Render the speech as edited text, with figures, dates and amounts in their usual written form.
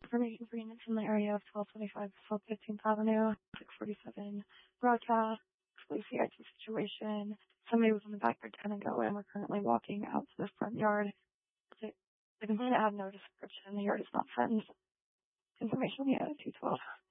Information for units in the area of 1225 South 15th Avenue, 647 broadcast. Police CIT situation. Somebody was in the backyard tenant go in. We're currently walking out to the front yard. The complainant had no description. The yard is not fenced. Information we had at 212.